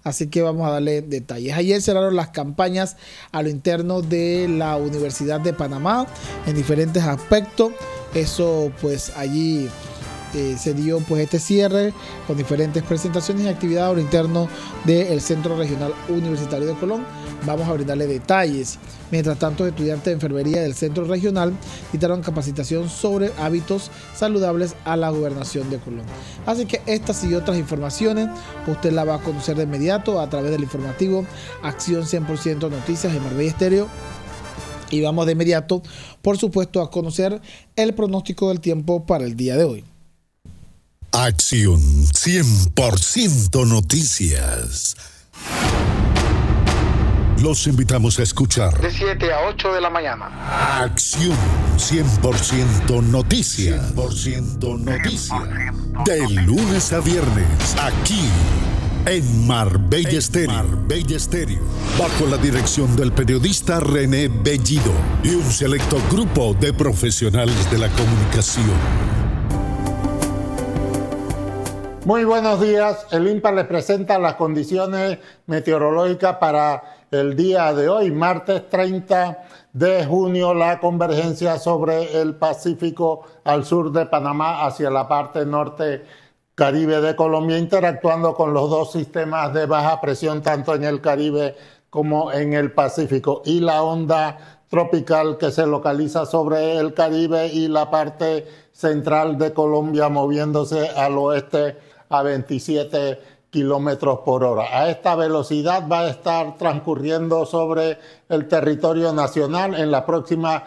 así que vamos a darle detalles. Ayer cerraron las campañas a lo interno de la Universidad de Panamá en diferentes aspectos. Eso pues allí se dio pues este cierre con diferentes presentaciones y actividades a lo interno del Centro Regional Universitario de Colón. Vamos a brindarle detalles. Mientras tanto, estudiantes de enfermería del Centro Regional dictaron capacitación sobre hábitos saludables a la Gobernación de Colón. Así que estas y otras informaciones usted la va a conocer de inmediato a través del informativo Acción 100% Noticias en Marbella Estéreo. Y vamos de inmediato, por supuesto, a conocer el pronóstico del tiempo para el día de hoy. Acción 100% Noticias. Los invitamos a escuchar De 7 a 8 de la mañana. Acción 100% Noticias. 100% Noticias. De lunes a viernes, aquí en Marbella Estéreo. Bajo la dirección del periodista René Bellido y un selecto grupo de profesionales de la comunicación. Muy buenos días. El INPA les presenta las condiciones meteorológicas para el día de hoy, martes 30 de junio, la convergencia sobre el Pacífico al sur de Panamá hacia la parte norte Caribe de Colombia, interactuando con los dos sistemas de baja presión, tanto en el Caribe como en el Pacífico, y la onda tropical que se localiza sobre el Caribe y la parte central de Colombia, moviéndose al oeste a 27 kilómetros por hora. A esta velocidad va a estar transcurriendo sobre el territorio nacional en las próximas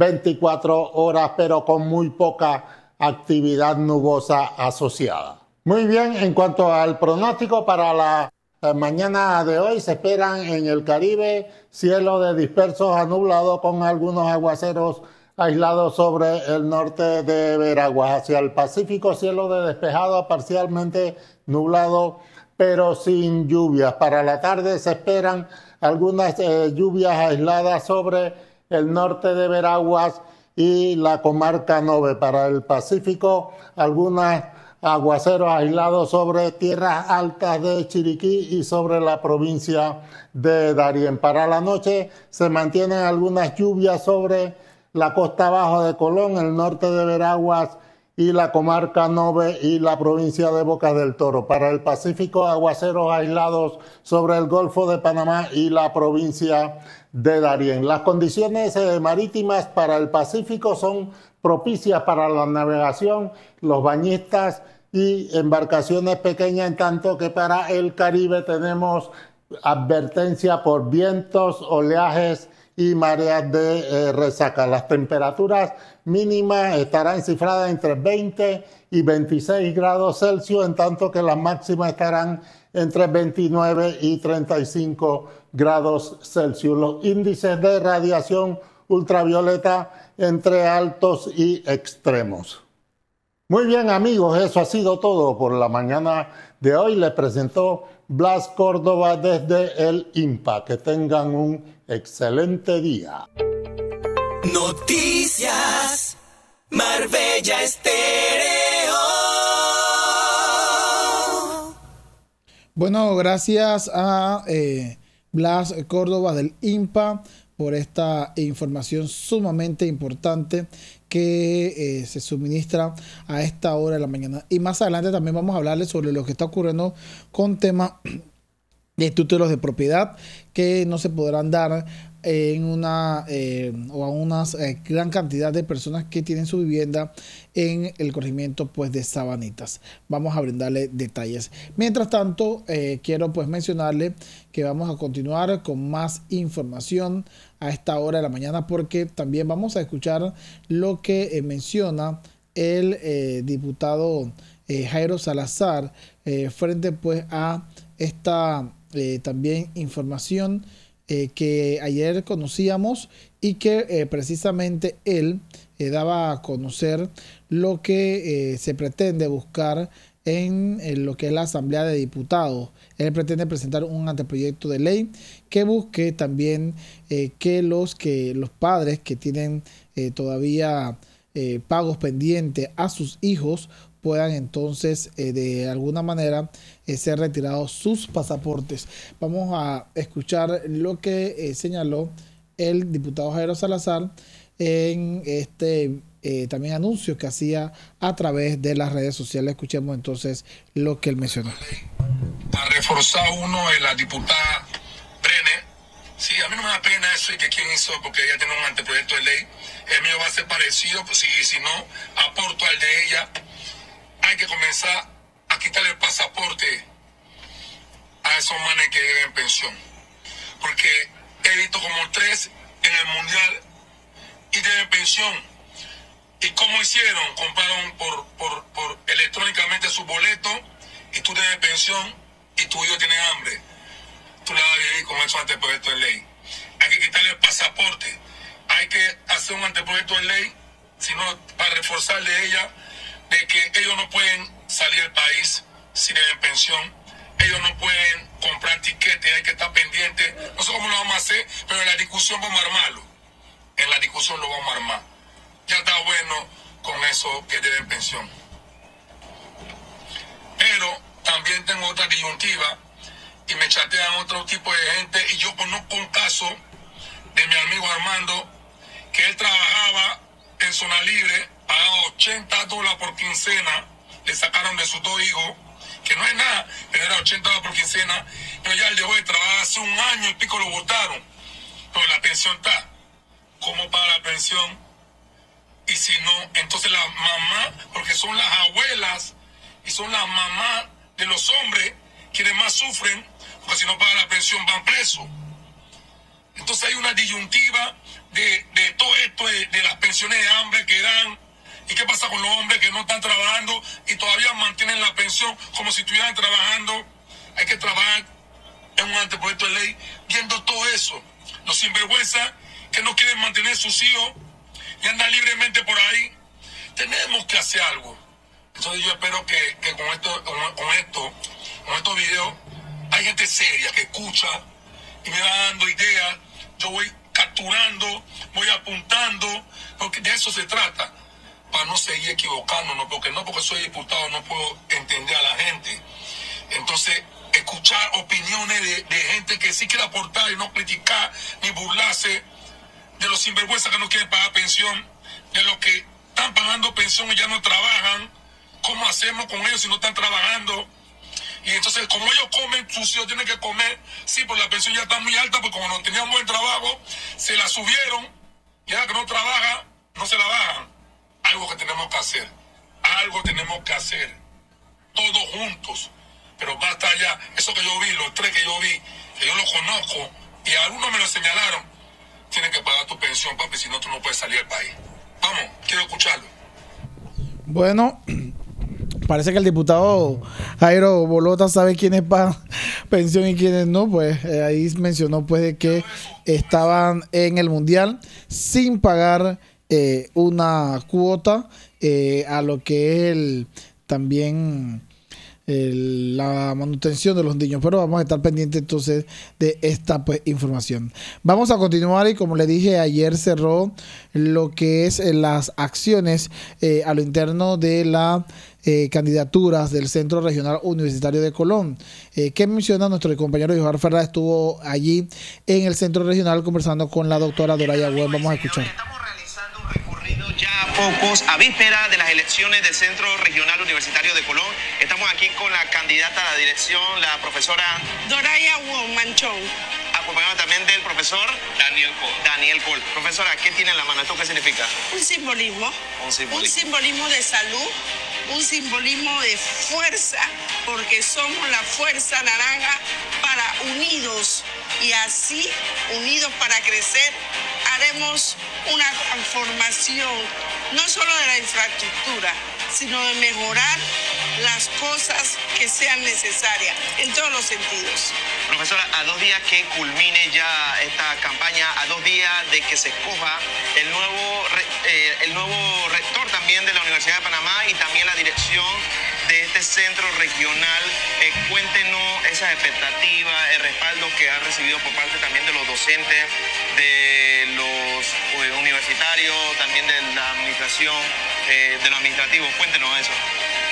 24 horas, pero con muy poca actividad nubosa asociada. Muy bien, en cuanto al pronóstico para la mañana de hoy, se esperan en el Caribe cielo de dispersos a nublado con algunos aguaceros aislados sobre el norte de Veraguas. Hacia el Pacífico, cielo de despejado a parcialmente nublado, pero sin lluvias. Para la tarde se esperan algunas lluvias aisladas sobre el norte de Veraguas y la comarca Nove. Para el Pacífico, algunos aguaceros aislados sobre tierras altas de Chiriquí y sobre la provincia de Darién. Para la noche se mantienen algunas lluvias sobre la costa abajo de Colón, el norte de Veraguas y la comarca Nove y la provincia de Bocas del Toro. Para el Pacífico, aguaceros aislados sobre el Golfo de Panamá y la provincia de Darién. Las condiciones marítimas para el Pacífico son propicias para la navegación, los bañistas y embarcaciones pequeñas, en tanto que para el Caribe tenemos advertencia por vientos, oleajes y mareas de resaca. Las temperaturas mínimas estarán cifradas entre 20 y 26 grados Celsius, en tanto que las máximas estarán entre 29 y 35 grados Celsius. Los índices de radiación ultravioleta entre altos y extremos. Muy bien, amigos, eso ha sido todo por la mañana de hoy. Les presentó Blas Córdoba desde el INPA. Que tengan un excelente día. Noticias Marbella Estéreo. Bueno, gracias a Blas Córdoba del INPA por esta información sumamente importante que se suministra a esta hora de la mañana. Y más adelante también vamos a hablarles sobre lo que está ocurriendo con temas de títulos de propiedad que no se podrán dar en una o a una gran cantidad de personas que tienen su vivienda en el corregimiento pues de Sabanitas. Vamos a brindarle detalles. Mientras tanto, quiero pues mencionarle que vamos a continuar con más información a esta hora de la mañana, porque también vamos a escuchar lo que menciona el diputado Jairo Salazar frente pues a esta también información que ayer conocíamos y que precisamente él daba a conocer lo que se pretende buscar en lo que es la Asamblea de Diputados. Él pretende presentar un anteproyecto de ley que busque también que los padres que tienen todavía pagos pendientes a sus hijos puedan entonces de alguna manera ser retirados sus pasaportes. Vamos a escuchar lo que señaló el diputado Jairo Salazar en este también anuncio que hacía a través de las redes sociales. Escuchemos entonces lo que él mencionó. Para reforzar uno de la diputada Brené, sí, a mí no me da pena eso y que quién hizo, porque ella tiene un anteproyecto de ley. El mío va a ser parecido, pues si no, aporto al de ella. Hay que comenzar a quitarle el pasaporte a esos manes que deben pensión. Porque he visto como 3 en el mundial y deben pensión. ¿Y cómo hicieron? Compraron por electrónicamente su boleto y tú debes pensión y tu hijo tiene hambre. Tú la vas a vivir con esos anteproyectos de ley. Hay que quitarle el pasaporte. Hay que hacer un anteproyecto de ley, sino para reforzar de ella, de que ellos no pueden salir del país si deben pensión. Ellos no pueden comprar tiquetes, hay que estar pendiente. No sé cómo lo vamos a hacer, pero en la discusión vamos a armarlo. En la discusión lo vamos a armar. Ya está bueno con eso que deben pensión. Pero también tengo otra disyuntiva y me chatean otro tipo de gente, y yo conozco un caso de mi amigo Armando, que él trabajaba en zona libre, pagaba $80 por quincena, le sacaron de sus 2 hijos, que no es nada, pero era $80 por quincena, pero ya él dejó de trabajar hace 1 año y pico, lo botaron, pero la pensión está. ¿Cómo paga la pensión? Y si no, entonces la mamá, porque son las abuelas y son las mamás de los hombres quienes más sufren, porque si no pagan la pensión van presos. Entonces hay una disyuntiva de todo esto, de las pensiones de hambre que dan, y qué pasa con los hombres que no están trabajando y todavía mantienen la pensión como si estuvieran trabajando. Hay que trabajar en un anteproyecto de ley viendo todo eso. Los sinvergüenzas que no quieren mantener sus hijos y andan libremente por ahí. Tenemos que hacer algo. Entonces yo espero que con estos videos hay gente seria que escucha y me va dando ideas. Yo voy capturando, voy apuntando, porque de eso se trata, para no seguir equivocándonos, porque soy diputado no puedo entender a la gente. Entonces, escuchar opiniones de gente que sí quiere aportar y no criticar ni burlarse, de los sinvergüenzas que no quieren pagar pensión, de los que están pagando pensión y ya no trabajan. ¿Cómo hacemos con ellos si no están trabajando? Y entonces, como ellos comen, sus hijos tienen que comer. Sí, pues la pensión ya está muy alta, porque como no tenían buen trabajo, se la subieron. Y ahora que no trabaja, no se la bajan. Algo que tenemos que hacer. Algo tenemos que hacer. Todos juntos. Pero basta ya. Eso que yo vi, los 3 que yo vi, que yo los conozco, y algunos me lo señalaron. Tienes que pagar tu pensión, papi, si no, tú no puedes salir del país. Vamos, quiero escucharlo. Bueno, parece que el diputado Jairo Bolota sabe quiénes pagan pensión y quiénes no. Pues ahí mencionó pues de que estaban en el mundial sin pagar una cuota a lo que es también la manutención de los niños. Pero vamos a estar pendientes entonces de esta pues información. Vamos a continuar, y como le dije, ayer cerró lo que es las acciones a lo interno de la candidaturas del Centro Regional Universitario de Colón. ¿Qué menciona nuestro compañero Johan Ferra? Estuvo allí en el Centro Regional conversando con la doctora Doraya Webb. Vamos a escuchar. Ya pocos, a víspera de las elecciones del Centro Regional Universitario de Colón. Estamos aquí con la candidata a la dirección, la profesora Doraya Webb Manchón, acompañada también del profesor Daniel Cole. Profesora, ¿qué tiene en la mano? ¿Esto qué significa? un simbolismo de salud, un simbolismo de fuerza, porque somos la fuerza naranja para unidos, y así, unidos para crecer, haremos una transformación no solo de la infraestructura, sino de mejorar las cosas que sean necesarias en todos los sentidos. Profesora, a 2 días que culmine ya esta campaña, a 2 días de que se escoja el nuevo rector también de la Universidad de Panamá y también la dirección de este centro regional, cuéntenos esas expectativas, el respaldo que han recibido por parte también de los docentes, de los universitarios, también de la administración, de los administrativos. Cuéntenos eso.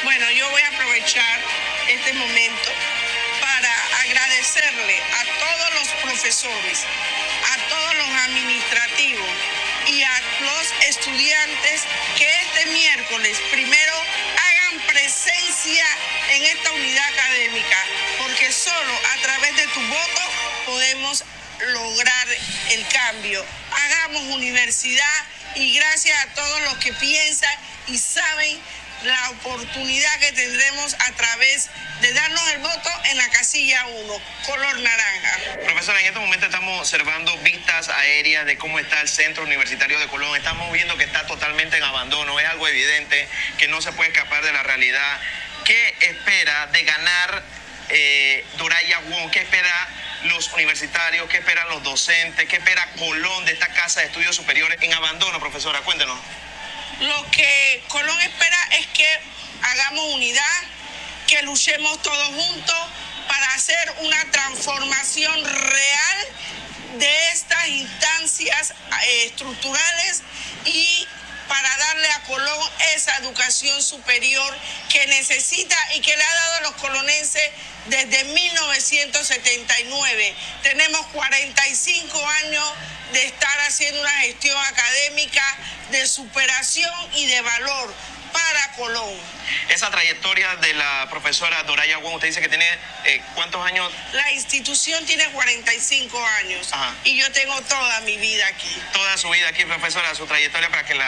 Bueno, yo voy a aprovechar este momento para agradecerle a todos los profesores, a todos los administrativos y a los estudiantes que este miércoles primero hagan presencia en esta unidad académica, porque solo a través de tu voto podemos lograr el cambio. Hagamos universidad y gracias a todos los que piensan y saben la oportunidad que tendremos a través de darnos el voto en la casilla 1, color naranja. Profesora, en este momento estamos observando vistas aéreas de cómo está el centro universitario de Colón. Estamos viendo que está totalmente en abandono, es algo evidente que no se puede escapar de la realidad. ¿Qué espera de ganar Doraya Wong? ¿Qué espera los universitarios? ¿Qué esperan los docentes? ¿Qué espera Colón de esta casa de estudios superiores en abandono, profesora? Cuéntenos. Lo que Colón espera es que hagamos unidad, que luchemos todos juntos para hacer una transformación real de estas instancias estructurales y para darle a Colón esa educación superior que necesita y que le ha dado a los colonenses desde 1979. Tenemos 45 años de estar haciendo una gestión académica de superación y de valor para Colón. Esa trayectoria de la profesora Doraya Wong, usted dice que tiene ¿cuántos años? La institución tiene 45 años. Ajá. Y yo tengo toda mi vida aquí. Toda su vida aquí, profesora, su trayectoria para que la